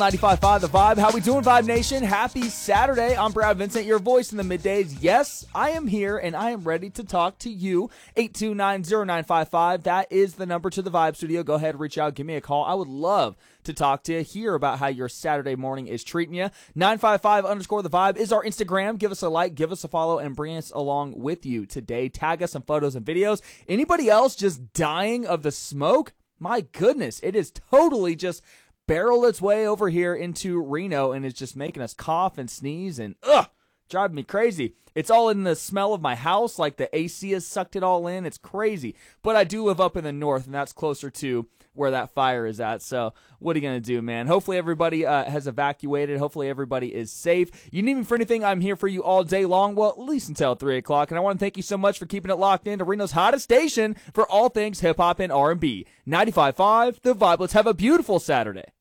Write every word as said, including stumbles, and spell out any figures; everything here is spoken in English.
ninety-five point five The Vibe. How we doing, Vibe Nation? Happy Saturday. I'm Brad Vincent, your voice in the middays. Yes, I am here, and I am ready to talk to you. eight two nine, zero nine five five. That is the number to the Vibe Studio. Go ahead, reach out, give me a call. I would love to talk to you, hear about how your Saturday morning is treating you. nine five five underscore The Vibe is our Instagram. Give us a like, give us a follow, and bring us along with you today. Tag us some photos and videos. Anybody else just dying of the smoke? My goodness, it is totally just barrel its way over here into Reno, and it's just making us cough and sneeze and ugh, driving me crazy. It's all in the smell of my house, like the A C has sucked it all in. It's crazy. But I do live up in the north, and that's closer to where that fire is at. So what are you going to do, man? Hopefully everybody uh, has evacuated. Hopefully everybody is safe. You need me for anything, I'm here for you all day long. Well, at least until three o'clock. And I want to thank you so much for keeping it locked in to Reno's hottest station for all things hip-hop and R and B. ninety-five point five The Vibe. Let's have a beautiful Saturday.